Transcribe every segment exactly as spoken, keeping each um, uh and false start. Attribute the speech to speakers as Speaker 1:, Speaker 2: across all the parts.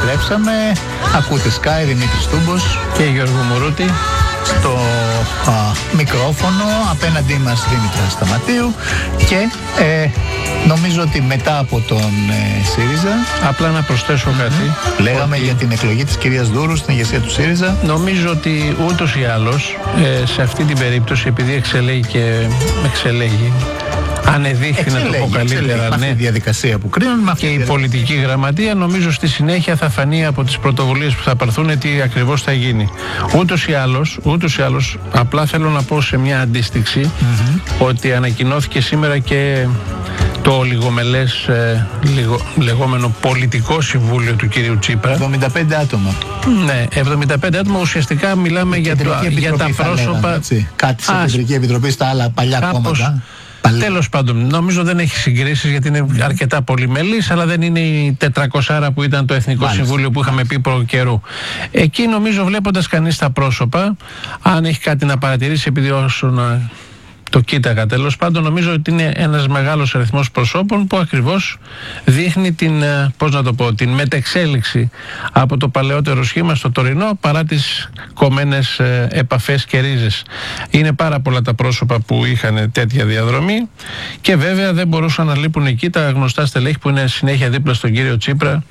Speaker 1: επιστρέψαμε. Ακούτε Sky, Δημήτρης Τούμπος
Speaker 2: και Γιώργο Μουρούτη.
Speaker 1: Στο α, μικρόφωνο απέναντί μας Δήμητρα Σταματίου. Και ε, νομίζω ότι μετά από τον ε, ΣΥΡΙΖΑ.
Speaker 2: Απλά να προσθέσω κάτι.
Speaker 1: Mm-hmm. Λέγαμε ότι... για την εκλογή της κυρίας Δούρου στην ηγεσία του ΣΥΡΙΖΑ.
Speaker 2: Νομίζω ότι ούτως ή άλλως ε, σε αυτή την περίπτωση, επειδή εξελέγει και εξελέγει, ανεδείχθη να το πω καλύτερα,
Speaker 1: ναι, διαδικασία που κρίνουν,
Speaker 2: και η πολιτική γραμματεία, νομίζω στη συνέχεια θα φανεί από τις πρωτοβουλίες που θα πάρθουν τι ακριβώς θα γίνει. Ούτως ή άλλως, ούτως ή άλλως, απλά θέλω να πω σε μια αντίστοιξη mm-hmm. ότι ανακοινώθηκε σήμερα και το λιγομελές ε, λιγο, λεγόμενο πολιτικό συμβούλιο του κυρίου Τσίπρα.
Speaker 1: εβδομήντα πέντε άτομα.
Speaker 2: Ναι, εβδομήντα πέντε άτομα. Ουσιαστικά μιλάμε για, το, για τα πρόσωπα.
Speaker 1: Λέγαμε, κάτι στην Κεντρική Επιτροπή στα άλλα παλιά
Speaker 2: κάπως,
Speaker 1: κόμματα.
Speaker 2: Τέλος πάντων, νομίζω δεν έχει συγκρίσεις γιατί είναι αρκετά πολυμελής, αλλά δεν είναι η τετρακόσια που ήταν το Εθνικό Μάλιστα. Συμβούλιο που είχαμε πει προ καιρού. Εκεί νομίζω, βλέποντας κανείς τα πρόσωπα, αν έχει κάτι να παρατηρήσει, επειδή όσο να το κοίταγα τέλος πάντων, νομίζω ότι είναι ένας μεγάλος αριθμός προσώπων που ακριβώς δείχνει την, πώς να το πω, την μετεξέλιξη από το παλαιότερο σχήμα στο τωρινό, παρά τις κομμένες ε, επαφές και ρίζες. Είναι πάρα πολλά τα πρόσωπα που είχαν τέτοια διαδρομή και βέβαια δεν μπορούσαν να λείπουν εκεί τα γνωστά στελέχη που είναι συνέχεια δίπλα στον κύριο Τσίπρα,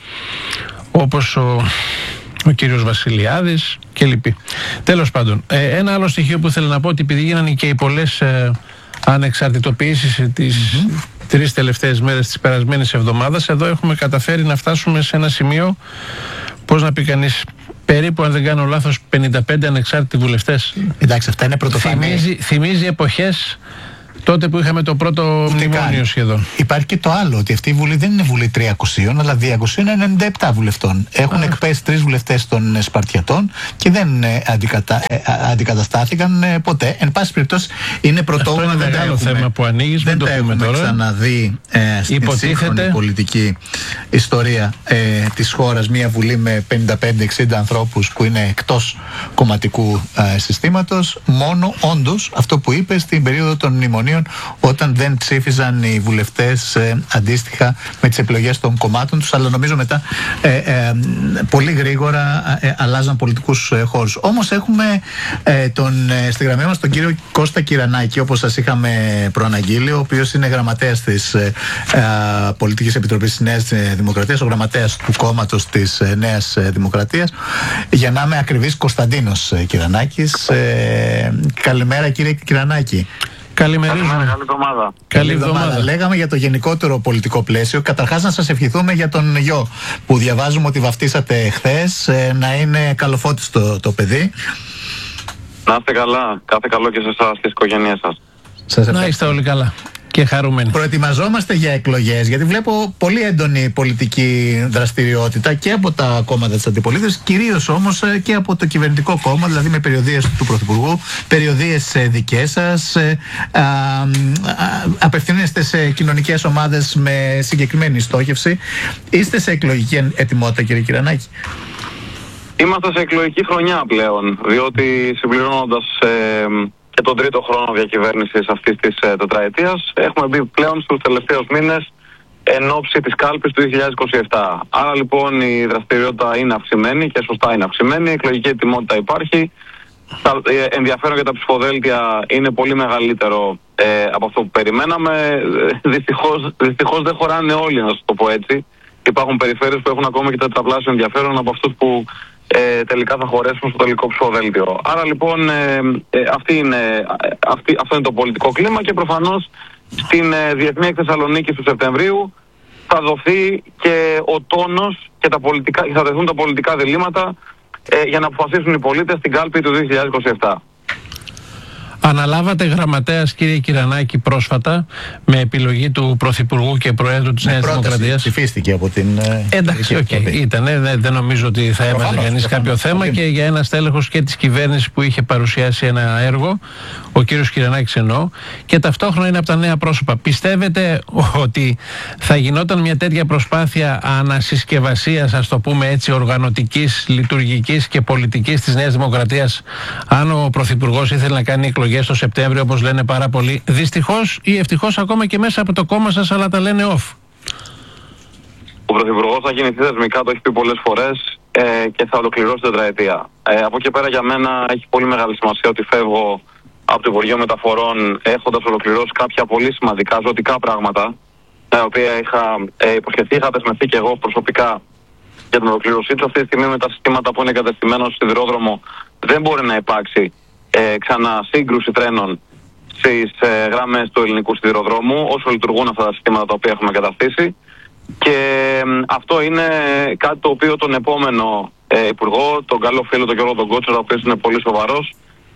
Speaker 2: όπως ο ο κύριος Βασιλιάδης και λοιποί. Τέλος πάντων, ε, ένα άλλο στοιχείο που θέλω να πω, ότι επειδή γίνανε και οι πολλές ε, ανεξαρτητοποιήσεις τις mm-hmm. τρεις τελευταίες μέρες της περασμένης εβδομάδας, εδώ έχουμε καταφέρει να φτάσουμε σε ένα σημείο, πώς να πει κανείς, περίπου, αν δεν κάνω λάθος, πενήντα πέντε ανεξάρτητοι βουλευτές.
Speaker 1: Εντάξει, αυτά είναι πρωτοφανή.
Speaker 2: Θυμίζει, θυμίζει εποχές τότε που είχαμε το πρώτο Ούτε μνημόνιο καν. Σχεδόν.
Speaker 1: Υπάρχει και το άλλο, ότι αυτή η Βουλή δεν είναι Βουλή τριακοσίων, αλλά διακοσίων ενενήντα επτά βουλευτών. Έχουν Α. εκπέσει τρεις βουλευτές των Σπαρτιατών και δεν ε, αντικατα, ε, αντικαταστάθηκαν ε, ποτέ. Εν πάση περιπτώσει, είναι πρωτόγνωρο.
Speaker 2: Αυτό είναι μεγάλο έχουμε, θέμα που ανοίγεις.
Speaker 1: Δεν
Speaker 2: το
Speaker 1: τα έχουμε
Speaker 2: τώρα.
Speaker 1: ξαναδεί ε, στην σύγχρονη πολιτική ιστορία ε, της χώρας μια Βουλή με πενήντα πέντε εξήντα ανθρώπους που είναι εκτός κομματικού ε, συστήματος. Μόνο όντως αυτό που είπε στην περίοδο των μνημονίων, όταν δεν ψήφιζαν οι βουλευτές ε, αντίστοιχα με τις επιλογές των κομμάτων τους, αλλά νομίζω μετά ε, ε, πολύ γρήγορα ε, αλλάζαν πολιτικούς ε, χώρους. Όμως έχουμε ε, τον, ε, στη γραμμή μας τον κύριο Κώστα Κυρανάκη, όπως σας είχαμε προαναγγείλει, ο οποίος είναι γραμματέας της ε, ε, Πολιτικής Επιτροπής της Νέας Δημοκρατίας, ο γραμματέας του κόμματος της ε, Νέας Δημοκρατίας. Για να είμαι ακριβής, Κωνσταντίνος ε, Κυρανάκης. Ε, καλημέρα κύριε Κυρανάκη.
Speaker 2: Καλημερίζουμε.
Speaker 3: Καλή εβδομάδα.
Speaker 2: Καλή εβδομάδα.
Speaker 1: Λέγαμε για το γενικότερο πολιτικό πλαίσιο. Καταρχάς να σας ευχηθούμε για τον γιο που διαβάζουμε ότι βαφτίσατε χθες, ε, να είναι καλοφώτιστο το παιδί.
Speaker 3: Να είστε καλά. Κάθε καλό και σε εσάς, στις οικογένειές σας.
Speaker 1: Σας
Speaker 2: να είστε όλοι καλά και χαρούμενοι.
Speaker 1: Προετοιμαζόμαστε για εκλογές, γιατί βλέπω πολύ έντονη πολιτική δραστηριότητα και από τα κόμματα της αντιπολίτευσης, κυρίως όμως και από το κυβερνητικό κόμμα, δηλαδή με περιοδίες του Πρωθυπουργού, περιοδίες δικές σας, α, α, απευθύνεστε σε κοινωνικές ομάδες με συγκεκριμένη στόχευση. Είστε σε εκλογική ετοιμότητα, κύριε Κυρανάκη?
Speaker 3: Είμαστε σε εκλογική χρονιά πλέον, διότι συμπληρώνοντας ε, και τον τρίτο χρόνο διακυβέρνησης αυτής της ε, τετραετίας, έχουμε μπει πλέον στους τελευταίους μήνες εν ώψη της κάλπης του δύο χιλιάδες είκοσι επτά. Άρα λοιπόν η δραστηριότητα είναι αυξημένη και σωστά είναι αυξημένη, η εκλογική ετοιμότητα υπάρχει. Τα ε, ενδιαφέρον για τα ψηφοδέλτια είναι πολύ μεγαλύτερο ε, από αυτό που περιμέναμε. Δυστυχώς, δυστυχώς δεν χωράνε όλοι, να σας το πω έτσι. Υπάρχουν περιφέρειες που έχουν ακόμα και τετραπλάσιο ενδιαφέρον από αυτούς που ε, τελικά θα χωρέσουν στο τελικό ψηφοδέλτιο. Άρα λοιπόν ε, ε, αυτή είναι, ε, αυτή, αυτό είναι το πολιτικό κλίμα και προφανώς στην ε, Διεθνή Έκθεση Θεσσαλονίκης του Σεπτεμβρίου θα δοθεί και ο τόνος και τα πολιτικά, θα δεθούν τα πολιτικά διλήμματα ε, για να αποφασίσουν οι πολίτες στην κάλπη του δύο χιλιάδες είκοσι επτά.
Speaker 2: Αναλάβατε γραμματέας, κύριε Κυρανάκη, πρόσφατα με επιλογή του Πρωθυπουργού και Προέδρου της Νέας Δημοκρατίας.
Speaker 1: Ψηφίστηκε από την.
Speaker 2: Εντάξει, οκ. Okay. Ήτανε, δεν, δεν νομίζω ότι θα έβαζε κανείς κάποιο θέμα και για ένα στέλεχος και της κυβέρνησης που είχε παρουσιάσει ένα έργο, ο κύριος Κυρανάκης εννοώ, και ταυτόχρονα είναι από τα νέα πρόσωπα. Πιστεύετε ότι θα γινόταν μια τέτοια προσπάθεια ανασυσκευασίας, ας το πούμε έτσι, οργανωτικής, λειτουργικής και πολιτικής της Νέας Δημοκρατίας, αν ο Πρωθυπουργός ήθελε να κάνει εκλογές το Σεπτέμβριο, όπως λένε πάρα πολλοί, δυστυχώς ή ευτυχώς ακόμα και μέσα από το κόμμα σας, αλλά τα λένε off?
Speaker 3: Ο Πρωθυπουργός θα κινηθεί θεσμικά, το έχει πει πολλές φορές, ε, και θα ολοκληρώσει την τετραετία. Ε, από εκεί πέρα για μένα έχει πολύ μεγάλη σημασία ότι φεύγω από το Υπουργείο Μεταφορών έχοντας ολοκληρώσει κάποια πολύ σημαντικά ζωτικά πράγματα, τα οποία είχα ε, υποσχεθεί, είχα δεσμευτεί και εγώ προσωπικά για την ολοκλήρωσή του. Αυτή τη στιγμή με τα συστήματα που είναι εγκατεστημένα στο σιδηρόδρομο δεν μπορεί να υπάρξει ε, ξανά σύγκρουση τρένων στις ε, γραμμές του ελληνικού σιδηροδρόμου όσο λειτουργούν αυτά τα συστήματα τα οποία έχουμε εγκαταστήσει. Και ε, αυτό είναι κάτι το οποίο τον επόμενο ε, υπουργό, τον καλό φίλο, τον Γιώργο τον Κότσορα, ο οποίος είναι πολύ σοβαρός,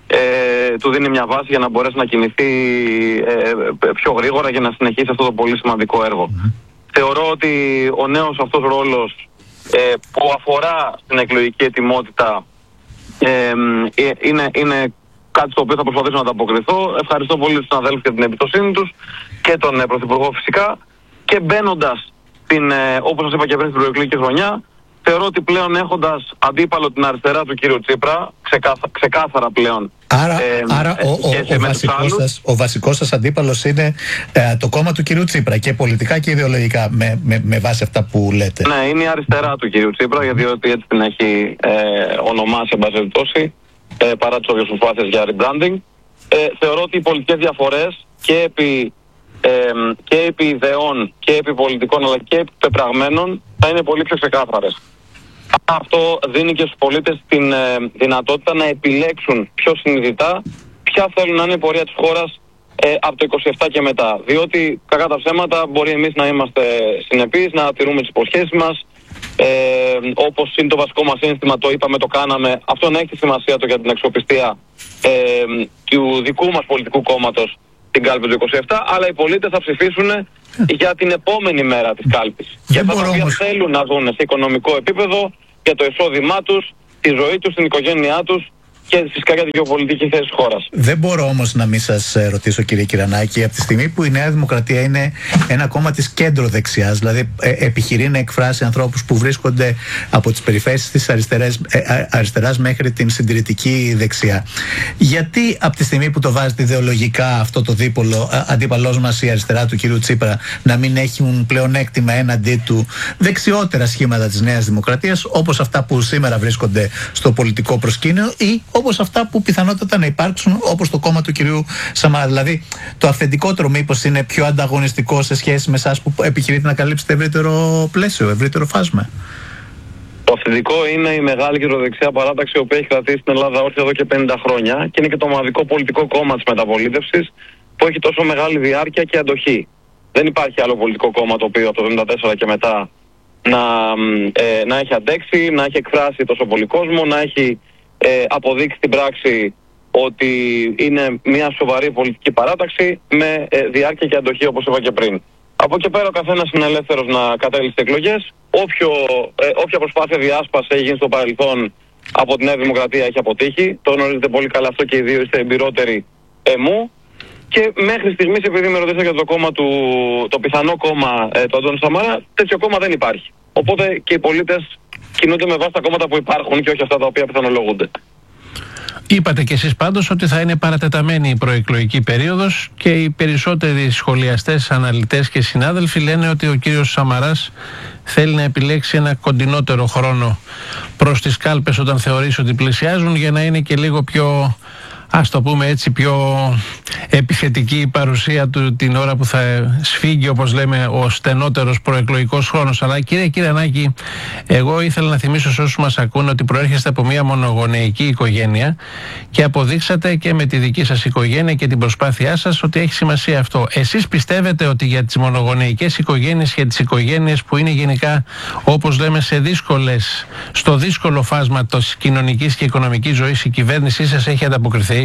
Speaker 3: ε, του δίνει μια βάση για να μπορέσει να κινηθεί ε, πιο γρήγορα και να συνεχίσει αυτό το πολύ σημαντικό έργο. Mm-hmm. Θεωρώ ότι ο νέος αυτός ρόλος ε, που αφορά στην εκλογική ετοιμότητα ε, ε, είναι, είναι κάτι στο οποίο θα προσπαθήσω να ανταποκριθώ. Ευχαριστώ πολύ τους συναδέλφους για την εμπιστοσύνη τους και τον ε, Πρωθυπουργό φυσικά. Και μπαίνοντας, την, ε, όπως σας είπα και πριν, στην προεκλογική χρονιά, θεωρώ ότι πλέον έχοντας αντίπαλο την αριστερά του κύριου Τσίπρα, ξεκάθα, ξεκάθαρα πλέον.
Speaker 1: Άρα, ε, άρα ε, ο, ο, ο, βασικός σας, ο βασικός σας αντίπαλος είναι ε, το κόμμα του κυρίου Τσίπρα και πολιτικά και ιδεολογικά, με, με, με βάση αυτά που λέτε.
Speaker 3: Ναι, είναι η αριστερά του κυρίου Τσίπρα, γιατί έτσι την έχει ε, ονομάσει, εν πάση περιπτώσει, ε, παρά τις όποιες προσπάθειες για rebranding. Ε, θεωρώ ότι οι πολιτικές διαφορές και επί, ε, και επί ιδεών και επί πολιτικών αλλά και επί πεπραγμένων θα είναι πολύ πιο ξεκάθαρες. Αυτό δίνει και στους πολίτες την ε, δυνατότητα να επιλέξουν πιο συνειδητά ποια θέλουν να είναι η πορεία της χώρας ε, από το είκοσι επτά και μετά. Διότι κακά τα ψέματα μπορεί εμείς να είμαστε συνεπείς, να τηρούμε τις υποσχέσεις μας, ε, όπως είναι το βασικό μας σύνθημα, το είπαμε, το κάναμε. Αυτό να έχει τη σημασία του για την αξιοπιστία ε, του δικού μας πολιτικού κόμματος την κάλπη του είκοσι επτά, αλλά οι πολίτες θα ψηφίσουν για την επόμενη μέρα της κάλπης. Για αυτά τα οποία θέλουν να δουν σε οικονομικό επίπεδο, για το εισόδημά τους, τη ζωή τους, την οικογένειά τους και φυσικά για την γεωπολιτική θέση της χώρας.
Speaker 1: Δεν μπορώ όμως να μην σας ρωτήσω, κύριε Κυρανάκη, από τη στιγμή που η Νέα Δημοκρατία είναι ένα κόμμα της κέντρο δεξιάς, δηλαδή ε, επιχειρεί να εκφράσει ανθρώπους που βρίσκονται από τις περιφέρειες της αριστερές, ε, αριστεράς μέχρι την συντηρητική δεξιά. Γιατί από τη στιγμή που το βάζετε ιδεολογικά αυτό το δίπολο, αντίπαλός μας η αριστερά του κυρίου Τσίπρα, να μην έχουν πλεονέκτημα έναντί του δεξιότερα σχήματα της Νέας Δημοκρατίας, όπως αυτά που σήμερα βρίσκονται στο πολιτικό προσκήνιο ή όπως αυτά που πιθανότατα να υπάρξουν, όπως το κόμμα του κυρίου Σαμαρά? Δηλαδή, το αυθεντικότερο μήπως είναι πιο ανταγωνιστικό σε σχέση με εσάς που επιχειρείτε να καλύψετε ευρύτερο πλαίσιο, ευρύτερο φάσμα?
Speaker 3: Το αυθεντικό είναι η μεγάλη κεντροδεξιά παράταξη, η οποία έχει κρατήσει την Ελλάδα όρθια εδώ και πενήντα χρόνια και είναι και το μοναδικό πολιτικό κόμμα της μεταπολίτευσης που έχει τόσο μεγάλη διάρκεια και αντοχή. Δεν υπάρχει άλλο πολιτικό κόμμα το οποίο από το εβδομήντα τέσσερα και μετά να, ε, να έχει αντέξει, να έχει εκφράσει τόσο πολύ κόσμο, να έχει Ε, αποδείξει στην πράξη ότι είναι μια σοβαρή πολιτική παράταξη με ε, διάρκεια και αντοχή, όπως είπα και πριν. Από εκεί πέρα ο καθένας είναι ελεύθερος να κατέληξει τις εκλογές. Όποιο, ε, όποια προσπάθεια διάσπαση έχει γίνει στο παρελθόν από τη Νέα Δημοκρατία έχει αποτύχει. Το γνωρίζετε πολύ καλά αυτό και οι δύο είστε εμπειρότεροι ε, μου. Και μέχρι στιγμής, επειδή με ρωτήσατε για το κόμμα του, το πιθανό κόμμα ε, του Αντώνη Σαμαρά, τέτοιο κόμμα δεν υπάρχει. Οπότε και οι πολίτες κινούνται με βάση τα κόμματα που υπάρχουν και όχι αυτά τα οποία πιθανολογούνται.
Speaker 2: Είπατε κι εσείς πάντως ότι θα είναι παρατεταμένη η προεκλογική περίοδος και οι περισσότεροι σχολιαστές, αναλυτές και συνάδελφοι λένε ότι ο κύριος Σαμαράς θέλει να επιλέξει ένα κοντινότερο χρόνο προς τις κάλπες όταν θεωρήσει ότι πλησιάζουν, για να είναι και λίγο πιο, ας το πούμε έτσι, πιο επιθετική η παρουσία του την ώρα που θα σφίγγει, όπως λέμε, ο στενότερος προεκλογικός χρόνος. Αλλά κύριε Κυρανάκη, εγώ ήθελα να θυμίσω σε όσους μας ακούνε ότι προέρχεστε από μια μονογονεϊκή οικογένεια και αποδείξατε και με τη δική σας οικογένεια και την προσπάθειά σας ότι έχει σημασία αυτό. Εσείς πιστεύετε ότι για τις μονογονεϊκές οικογένειες και τις οικογένειες που είναι γενικά, όπως λέμε, σε δύσκολες, στο δύσκολο φάσμα της κοινωνικής και οικονομικής ζωής, η κυβέρνησή σας έχει ανταποκριθεί?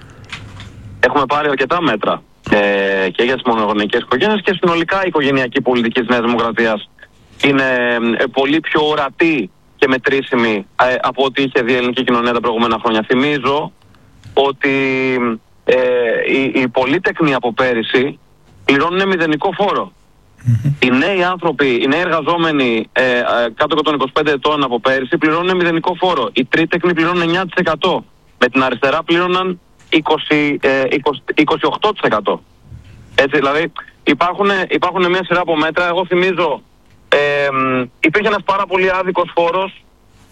Speaker 3: Έχουμε πάρει αρκετά μέτρα ε, και για τις μονογονεϊκές οικογένειες και συνολικά η οικογενειακή πολιτική της Νέας Δημοκρατίας είναι ε, πολύ πιο ορατή και μετρήσιμη ε, από ό,τι είχε δει η ελληνική κοινωνία τα προηγούμενα χρόνια. Θυμίζω ότι ε, οι, οι πολύτεκνοι από πέρυσι πληρώνουν μηδενικό φόρο. Mm-hmm. Οι νέοι άνθρωποι, οι νέοι εργαζόμενοι ε, ε, κάτω από των είκοσι πέντε ετών από πέρυσι πληρώνουν μηδενικό φόρο. Οι τρίτεκνοι πληρώνουν εννιά τοις εκατό. Με την αριστερά πλήρωναν είκοσι, είκοσι, είκοσι οκτώ τοις εκατό. Έτσι, δηλαδή υπάρχουν, υπάρχουν μια σειρά από μέτρα. Εγώ θυμίζω ε, υπήρχε ένας πάρα πολύ άδικος φόρος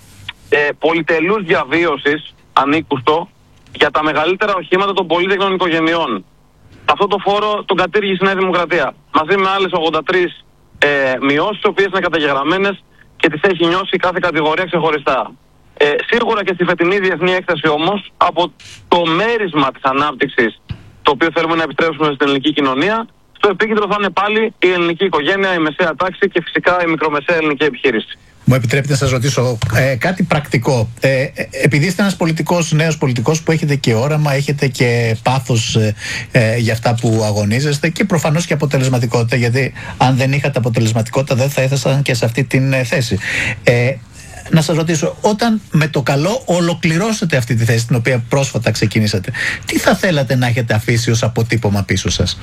Speaker 3: ε, πολυτελούς διαβίωσης, ανήκουστο, για τα μεγαλύτερα οχήματα των πολύτεκνων οικογενειών. Αυτό το φόρο τον κατήργησε η Νέα Δημοκρατία, μαζί με άλλες ογδόντα τρεις ε, μειώσεις, οι οποίες είναι καταγεγραμμένες και τις έχει νιώσει κάθε κατηγορία ξεχωριστά. Ε, σίγουρα και στη φετινή διεθνή έκθεση όμως, από το μέρισμα της ανάπτυξης, το οποίο θέλουμε να επιστρέψουμε στην ελληνική κοινωνία, στο επίκεντρο θα είναι πάλι η ελληνική οικογένεια, η μεσαία τάξη και φυσικά η μικρομεσαία ελληνική επιχείρηση.
Speaker 1: Μου επιτρέπετε να σας ρωτήσω ε, κάτι πρακτικό. Ε, επειδή είστε ένας πολιτικός, νέος πολιτικός που έχετε και όραμα, έχετε και πάθος ε, ε, για αυτά που αγωνίζεστε και προφανώς και αποτελεσματικότητα, γιατί αν δεν είχατε αποτελεσματικότητα δεν θα έθεσαν και σε αυτή την ε, θέση. Ε, να σας ρωτήσω, όταν με το καλό ολοκληρώσετε αυτή τη θέση την οποία πρόσφατα ξεκινήσατε, τι θα θέλατε να έχετε αφήσει ως αποτύπωμα πίσω σας?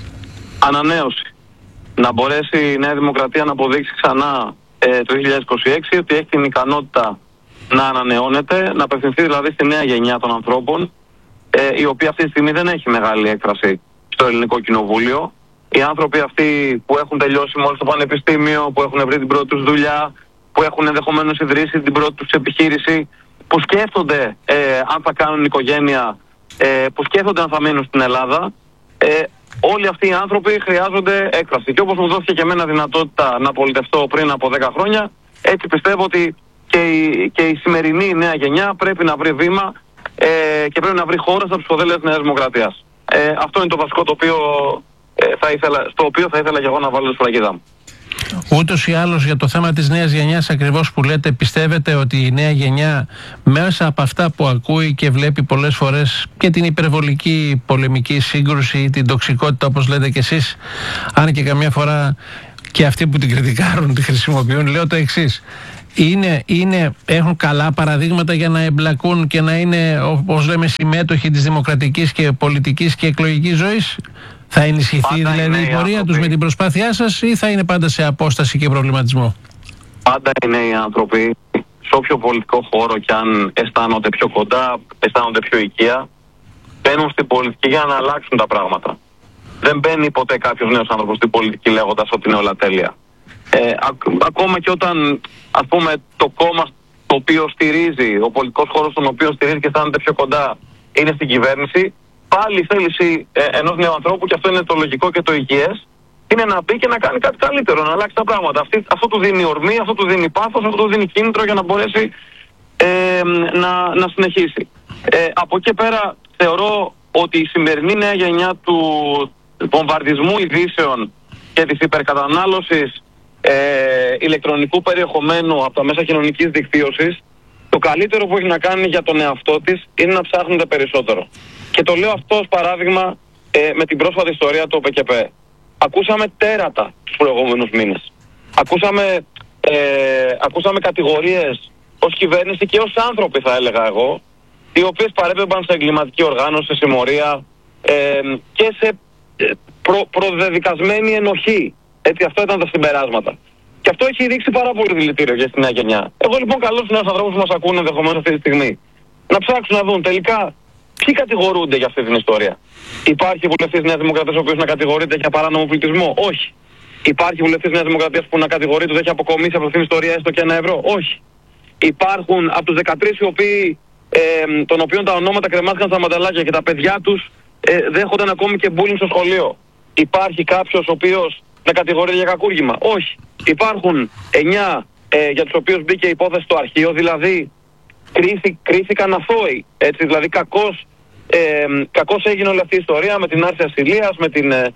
Speaker 3: Ανανέωση. Να μπορέσει η Νέα Δημοκρατία να αποδείξει ξανά ε, το δύο χιλιάδες είκοσι έξι ότι έχει την ικανότητα να ανανεώνεται, να απευθυνθεί δηλαδή στη νέα γενιά των ανθρώπων, ε, η οποία αυτή τη στιγμή δεν έχει μεγάλη έκφραση στο ελληνικό κοινοβούλιο. Οι άνθρωποι αυτοί που έχουν τελειώσει μόλις το πανεπιστήμιο, που έχουν βρει την πρώτη τους δουλειά, που έχουν ενδεχομένως ιδρύσει την πρώτη τους επιχείρηση, που σκέφτονται ε, αν θα κάνουν οικογένεια, ε, που σκέφτονται αν θα μείνουν στην Ελλάδα, ε, όλοι αυτοί οι άνθρωποι χρειάζονται έκφραση. Και όπως μου δόθηκε και εμένα δυνατότητα να πολιτευτώ πριν από δέκα χρόνια, έτσι πιστεύω ότι και η, και η σημερινή νέα γενιά πρέπει να βρει βήμα ε, και πρέπει να βρει χώρα στα ψηφοδέλτια της Νέας Δημοκρατίας. Ε, αυτό είναι το βασικό το οποίο, ε, θα ήθελα, στο οποίο θα ήθελα και εγώ να βάλω τη σφραγίδα μου.
Speaker 2: Ούτως ή άλλως, για το θέμα της νέας γενιάς ακριβώς που λέτε, πιστεύετε ότι η νέα γενιά μέσα από αυτά που ακούει και βλέπει πολλές φορές και την υπερβολική πολεμική σύγκρουση, την τοξικότητα όπως λέτε κι εσείς, αν και καμιά φορά και αυτοί που την κριτικάρουν τη χρησιμοποιούν, λέω το εξής: είναι, είναι, έχουν καλά παραδείγματα για να εμπλακούν και να είναι, όπως λέμε, συμμέτοχοι της δημοκρατικής και πολιτικής και εκλογικής ζωής? Θα ενισχυθεί πάντα δηλαδή η πορεία τους με την προσπάθειά σας ή θα είναι πάντα σε απόσταση και προβληματισμό?
Speaker 3: Πάντα οι νέοι άνθρωποι, σε όποιο πολιτικό χώρο και αν αισθάνονται πιο κοντά, αισθάνονται πιο οικεία, μπαίνουν στην πολιτική για να αλλάξουν τα πράγματα. Δεν μπαίνει ποτέ κάποιος νέος άνθρωπος στην πολιτική λέγοντας ότι είναι όλα τέλεια. Ε, ακ- ακόμα και όταν, ας πούμε, το κόμμα το οποίο στηρίζει, ο πολιτικός χώρος τον οποίο στηρίζει και αισθάνεται πιο κοντά είναι στην κυβέρνηση, πάλι η θέληση ε, ενός νέου ανθρώπου, και αυτό είναι το λογικό και το υγιές, είναι να μπει και να κάνει κάτι καλύτερο, να αλλάξει τα πράγματα. Αυτή, αυτό του δίνει ορμή, αυτό του δίνει πάθος, αυτό του δίνει κίνητρο για να μπορέσει ε, να, να συνεχίσει. Ε, από εκεί πέρα θεωρώ ότι η σημερινή νέα γενιά του βομβαρδισμού ειδήσεων και της υπερκατανάλωσης ε, ηλεκτρονικού περιεχομένου από τα μέσα κοινωνικής δικτύωσης, το καλύτερο που έχει να κάνει για τον εαυτό της είναι να ψάχνονται περισσότερο. Και το λέω αυτό ως παράδειγμα ε, με την πρόσφατη ιστορία του ΟΠΕΚΕΠ. Ακούσαμε τέρατα τους προηγούμενους μήνες. Ακούσαμε, ε, ακούσαμε κατηγορίες ως κυβέρνηση και ως άνθρωποι, θα έλεγα εγώ, οι οποίες παρέπεμπαν σε εγκληματική οργάνωση, σε συμμορία ε, και σε προ, προδεδικασμένη ενοχή. Έτσι, αυτό ήταν τα συμπεράσματα. Και αυτό έχει ρίξει πάρα πολύ δηλητήριο για τη νέα γενιά. Εγώ λοιπόν καλώ τους νέους ανθρώπους που μας ακούνε ενδεχομένως αυτή τη στιγμή να ψάξουν να δουν τελικά ποιοι κατηγορούνται για αυτή την ιστορία. Υπάρχει βουλευτής Νέας Δημοκρατίας ο οποίος να κατηγορείται για παράνομο πληθυσμό? Όχι. Υπάρχει βουλευτής Νέας Δημοκρατίας που να κατηγορείται ότι έχει αποκομίσει από αυτήν την ιστορία έστω και ένα ευρώ? Όχι. Υπάρχουν από τους δεκατρείς οι οποίοι, ε, των οποίων τα ονόματα κρεμάστηκαν στα μανταλάκια και τα παιδιά τους ε, δέχονταν ακόμη και bullying στο σχολείο. Υπάρχει κάποιος ο οποίος να κατηγορείται για κακούργημα? Όχι. Υπάρχουν εννιά ε, για τους οποίους μπήκε υπόθεση στο αρχείο, δηλαδή κρίθη, κρίθηκαν αθώοι. Έτσι, δηλαδή κακώς, ε, κακώς έγινε όλη αυτή η ιστορία με την άρση ασυλίας, με, την, ε,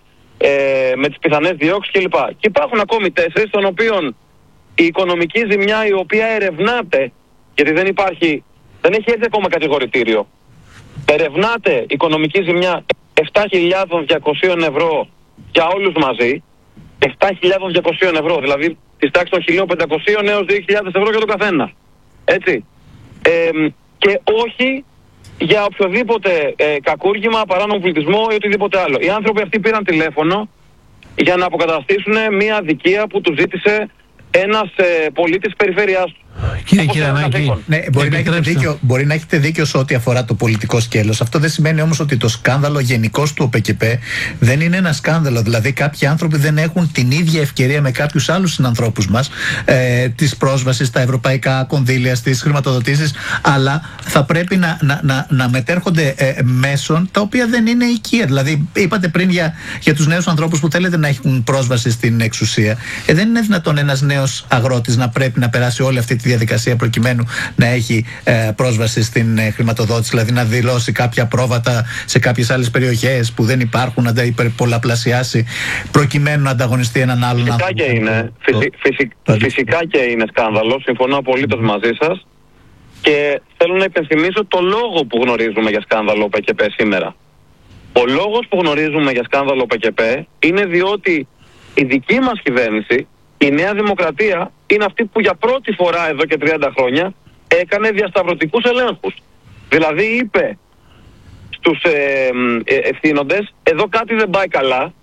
Speaker 3: ε, με τις πιθανές διώξεις κλπ. Και υπάρχουν ακόμη τέσσερις, των οποίων η οικονομική ζημιά, η οποία ερευνάται, γιατί δεν υπάρχει, δεν έχει έρθει ακόμα κατηγορητήριο, ερευνάται οικονομική ζημιά επτά χιλιάδες διακόσια ευρώ για όλους μαζί, επτά χιλιάδες διακόσια ευρώ, δηλαδή της τάξης των χίλια πεντακόσια έως δύο χιλιάδες ευρώ για τον καθένα. Έτσι. Ε, και όχι για οποιοδήποτε ε, κακούργημα, παράνομο πληθυσμό ή οτιδήποτε άλλο. Οι άνθρωποι αυτοί πήραν τηλέφωνο για να αποκαταστήσουν μια αδικία που τους ζήτησε ένας ε, πολίτης της περιφέρειάς του.
Speaker 2: Κύριε Κυρανάκη,
Speaker 1: ναι, μπορεί, να έχετε δίκιο, μπορεί να έχετε δίκιο σε ό,τι αφορά το πολιτικό σκέλος. Αυτό δεν σημαίνει όμως ότι το σκάνδαλο γενικώς του ΟΠΕΚΕΠΕ δεν είναι ένα σκάνδαλο. Δηλαδή, κάποιοι άνθρωποι δεν έχουν την ίδια ευκαιρία με κάποιους άλλους συνανθρώπους μας ε, της πρόσβασης στα ευρωπαϊκά κονδύλια, στις χρηματοδοτήσεις, αλλά θα πρέπει να, να, να, να μετέρχονται ε, μέσων τα οποία δεν είναι οικεία. Δηλαδή, είπατε πριν για, για τους νέους ανθρώπους που θέλετε να έχουν πρόσβαση στην εξουσία. Ε, δεν είναι δυνατόν ένας νέος αγρότης να πρέπει να περάσει όλη αυτή τη διαδικασία προκειμένου να έχει ε, πρόσβαση στην ε, χρηματοδότηση, δηλαδή να δηλώσει κάποια πρόβατα σε κάποιες άλλες περιοχές που δεν υπάρχουν, να τα υπερπολαπλασιάσει προκειμένου να ανταγωνιστεί έναν άλλον
Speaker 3: φυσικά
Speaker 1: άνθρωπο.
Speaker 3: Και είναι, φυσι, φυσι, φυσικά και είναι σκάνδαλο, συμφωνώ απολύτως μαζί σας και θέλω να υπενθυμίσω το λόγο που γνωρίζουμε για σκάνδαλο ΟΠΕΚΕΠΕ σήμερα. Ο λόγος που γνωρίζουμε για σκάνδαλο ΟΠΕΚΕΠΕ είναι διότι η δική μας κυβέρνηση, η Νέα Δημοκρατία, είναι αυτή που για πρώτη φορά εδώ και τριάντα χρόνια έκανε διασταυρωτικούς ελέγχους. Δηλαδή είπε στους ε, ε, ευθύνοντες, εδώ κάτι δεν πάει καλά,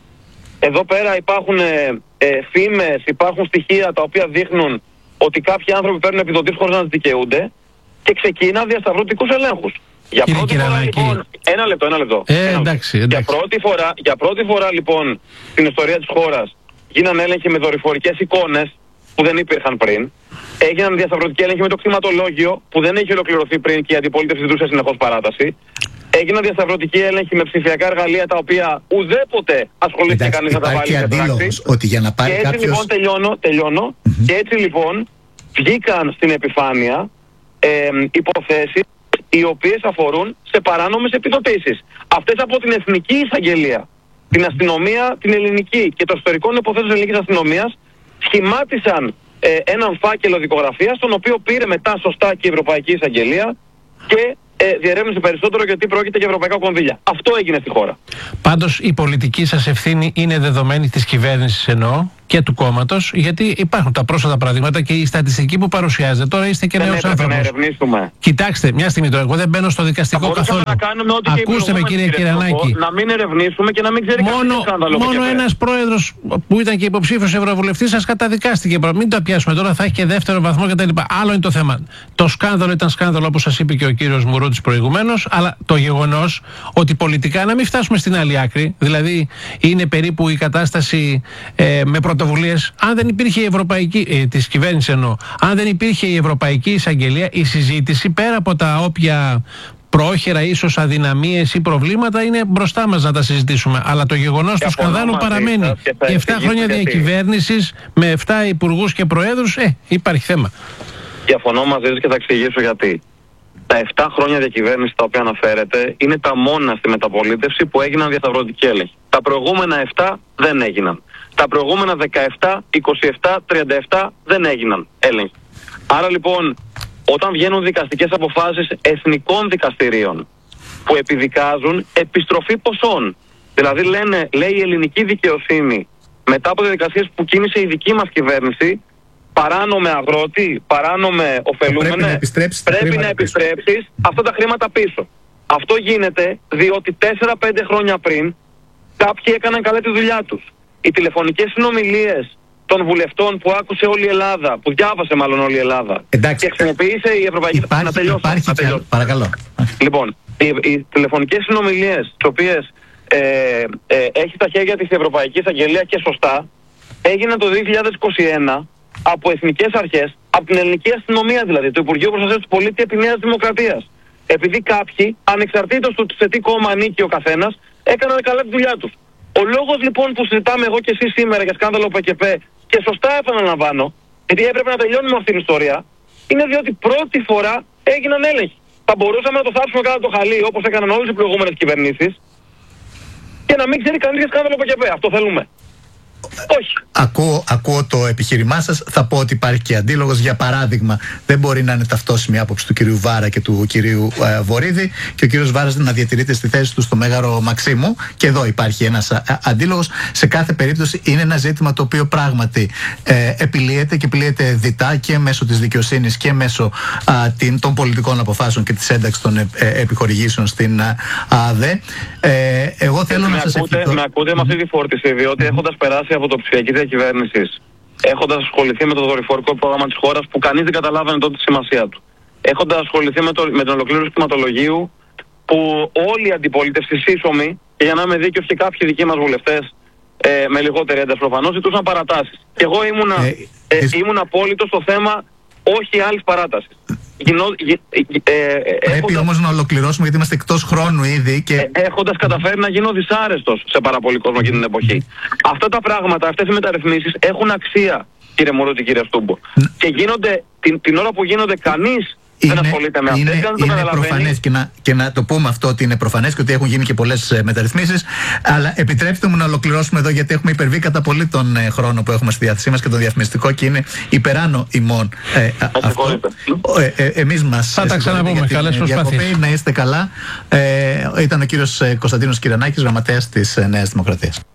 Speaker 3: εδώ πέρα υπάρχουν ε, ε, φήμες, υπάρχουν στοιχεία τα οποία δείχνουν ότι κάποιοι άνθρωποι παίρνουν επιδοτήσεις χωρίς να τις δικαιούνται και ξεκίνα διασταυρωτικούς ελέγχους. Για
Speaker 2: Κύριε
Speaker 3: πρώτη φορά, λοιπόν, ένα λεπτό, ένα λεπτό.
Speaker 2: Ε,
Speaker 3: ένα λεπτό.
Speaker 2: εντάξει, εντάξει.
Speaker 3: Για, πρώτη φορά, για πρώτη φορά λοιπόν στην ιστορία της χώρας γίνανε έλεγχοι με δορυφορικές εικόνες που δεν υπήρχαν πριν. Έγιναν διασταυρωτικοί έλεγχοι με το κτηματολόγιο που δεν έχει ολοκληρωθεί πριν και η αντιπολίτευση ζητούσε συνεχώς παράταση. Έγιναν διασταυρωτικοί έλεγχοι με ψηφιακά εργαλεία τα οποία ουδέποτε ασχολήθηκε κανείς να τα βάλει σε πράξη.
Speaker 1: Ότι για να πάρει
Speaker 3: και έτσι
Speaker 1: κάποιος...
Speaker 3: λοιπόν τελειώνω, τελειώνω mm-hmm. και έτσι λοιπόν βγήκαν στην επιφάνεια ε, υποθέσεις οι οποίες αφορούν σε παράνομες επιδοτήσεις. Αυτές από την Εθνική Εισαγγελία, την αστυνομία, την ελληνική και το ιστορικών υποθέσεων της ελληνικής αστυνομίας σχημάτισαν ε, έναν φάκελο δικογραφίας, τον οποίο πήρε μετά σωστά και η Ευρωπαϊκή Εισαγγελία και ε, διερεύνησε περισσότερο γιατί πρόκειται για ευρωπαϊκά κονδύλια. Αυτό έγινε στη χώρα.
Speaker 2: Πάντως η πολιτική σας ευθύνη είναι δεδομένη της κυβέρνησης εννοώ και του κόμματος, γιατί υπάρχουν τα πρόσφατα παραδείγματα και η στατιστική που παρουσιάζεται. Τώρα είστε και νέος άνθρωπος.
Speaker 3: Να ερευνήσουμε.
Speaker 2: Κοιτάξτε, μια στιγμή τώρα, εγώ δεν μπαίνω στο δικαστικό καθόλου.
Speaker 3: Να κάνουμε ό,τι
Speaker 2: ακούστε με, κύριε Κυρανάκη.
Speaker 3: Να μην ερευνήσουμε και να μην ξέρει
Speaker 2: μόνο,
Speaker 3: σκάνδαλο.
Speaker 2: Μόνο ένας πρόεδρος που ήταν και υποψήφιος ευρωβουλευτής σας καταδικάστηκε. Μην το πιάσουμε τώρα, θα έχει και δεύτερο βαθμό κτλ. Άλλο είναι το θέμα. Το σκάνδαλο ήταν σκάνδαλο, όπως σας είπε και ο κύριος Μουρούτης προηγουμένως, αλλά το γεγονός ότι πολιτικά να μην φτάσουμε στην άλλη άκρη, δηλαδή είναι περίπου η κατάσταση ε, με πρωτοβουλίες. Αν δεν υπήρχε η Ευρωπαϊκή, ε, της κυβέρνησης εννοώ, αν δεν υπήρχε η Ευρωπαϊκή Εισαγγελία, η συζήτηση πέρα από τα όποια πρόχειρα ίσως αδυναμίες ή προβλήματα είναι μπροστά μας να τα συζητήσουμε. Αλλά το γεγονός του σκανδάλου παραμένει. Και εφτά χρόνια διακυβέρνησης με εφτά υπουργούς και προέδρους, ε, υπάρχει θέμα.
Speaker 3: Διαφωνώ μαζί σας και θα εξηγήσω γιατί. Τα εφτά χρόνια διακυβέρνηση τα οποία αναφέρεται είναι τα μόνα στη μεταπολίτευση που έγιναν διασταυρωτικοί έλεγχοι. Τα προηγούμενα εφτά δεν έγιναν. Τα προηγούμενα δεκαεπτά, είκοσι επτά, τριάντα επτά δεν έγιναν έλεγχοι. Άρα λοιπόν, όταν βγαίνουν δικαστικές αποφάσεις εθνικών δικαστηρίων που επιδικάζουν επιστροφή ποσών, δηλαδή λένε, λέει η ελληνική δικαιοσύνη μετά από διαδικασίες που κίνησε η δική μας κυβέρνηση, παράνομε αγρότη, παράνομε ωφελούμενε,
Speaker 1: πρέπει να επιστρέψεις,
Speaker 3: πρέπει να επιστρέψεις αυτά τα χρήματα πίσω. Αυτό γίνεται διότι τέσσερα πέντε χρόνια πριν κάποιοι έκαναν καλά τη δουλειά τους. Οι τηλεφωνικές συνομιλίες των βουλευτών που άκουσε όλη η Ελλάδα, που διάβασε μάλλον όλη η Ελλάδα,
Speaker 1: εντάξει,
Speaker 3: και χρησιμοποίησε η Ευρωπαϊκή...
Speaker 1: Υπάρχει,
Speaker 3: να τελειώσω,
Speaker 1: υπάρχει,
Speaker 3: να τελειώσω.
Speaker 1: Παρακαλώ.
Speaker 3: Λοιπόν, οι, οι τηλεφωνικές συνομιλίες, τις οποίες ε, ε, έχει στα χέρια της η Ευρωπαϊκή Εισαγγελία και σωστά, έγιναν το δύο χιλιάδες είκοσι ένα από εθνικές αρχές, από την ελληνική αστυνομία δηλαδή, το Υπουργείο Προστασίας του Πολίτη επί Νέας Δημοκρατίας. Επειδή κάποιοι, ανεξαρτήτως του σε τι κόμμα ανήκει ο καθένας, έκαναν καλά τη δουλειά τους. Ο λόγος λοιπόν που συζητάμε εγώ και εσείς σήμερα για σκάνδαλο ΟΠΕΚΕΠΕ, και σωστά επαναλαμβάνω, γιατί έπρεπε να τελειώνουμε αυτή την ιστορία, είναι διότι πρώτη φορά έγιναν έλεγχοι. Θα μπορούσαμε να το θάψουμε κάτω το χαλί όπως έκαναν όλες οι προηγούμενες κυβερνήσεις και να μην ξέρει κανείς για σκάνδαλο ΟΠΕΚΕΠΕ. Αυτό θέλουμε. Όχι.
Speaker 1: Ακούω, ακούω το επιχείρημά σας. Θα πω ότι υπάρχει και αντίλογος. Για παράδειγμα, δεν μπορεί να είναι ταυτόσιμη άποψη του κυρίου Βάρα και του κυρίου ε, Βορίδη και ο κύριος Βάρας να διατηρείται στη θέση του στο Μέγαρο Μαξίμου. Και εδώ υπάρχει ένας α, αντίλογος. Σε κάθε περίπτωση είναι ένα ζήτημα το οποίο πράγματι ε, επιλύεται και επιλύεται διτά και μέσω της δικαιοσύνης και μέσω α, την, των πολιτικών αποφάσεων και της ένταξης των ε, ε, επιχορηγήσεων στην α, ΑΔΕ. Ε, εγώ θέλω
Speaker 3: με
Speaker 1: να σας
Speaker 3: ακούτε,
Speaker 1: ευχηθώ.
Speaker 3: με ακούτε με αυτή τη φόρτιση, διότι έχοντας περάσει από το ψηφιακή διακυβέρνηση έχοντας ασχοληθεί με το δορυφορικό πρόγραμμα της χώρας που κανείς δεν καταλάβαινε τότε τη σημασία του. Έχοντας ασχοληθεί με, το, με την ολοκλήρωση του κτηματολογίου που όλη η αντιπολίτευση σύσσωμη, και για να είμαι δίκαιος και κάποιοι δικοί μας βουλευτές ε, με λιγότερη ένταση προφανώς, ζητούσαν παρατάσεις. Και εγώ ήμουνα, ε, ε, ε, ήμουν απόλυτο στο θέμα όχι άλλης παράτασης. Γινό, ε, ε,
Speaker 1: Πρέπει έχοντας, όμως να ολοκληρώσουμε γιατί είμαστε εκτός χρόνου ήδη και...
Speaker 3: ε, έχοντας καταφέρει να γίνω δυσάρεστος σε πάρα πολύ κόσμο εκείνη την εποχή. Αυτά τα πράγματα, αυτές οι μεταρρυθμίσεις έχουν αξία, κύριε Μουρούτη, κύριε Στούμπο. Και γίνονται, την, την ώρα που γίνονται, κανείς
Speaker 1: είναι,
Speaker 3: δεν ασχολείται με αυτές.
Speaker 1: Είναι, είναι προφανές και να, και να το πούμε αυτό ότι είναι προφανές και ότι έχουν γίνει και πολλές ε, μεταρρυθμίσεις. Αλλά επιτρέψτε μου να ολοκληρώσουμε εδώ γιατί έχουμε υπερβεί κατά πολύ τον ε, χρόνο που έχουμε στη διάθεσή μας και το διαφημιστικό και είναι υπεράνω ημών. Ε, αυτό. Ε, ε, εμείς μας
Speaker 2: θα τα ξαναπούμε. Καλές προσπάθειες.
Speaker 1: Να είστε καλά. Ε, ήταν ο κύριος Κωνσταντίνος Κυρανάκης, γραμματέας της Νέας Δημοκρατίας.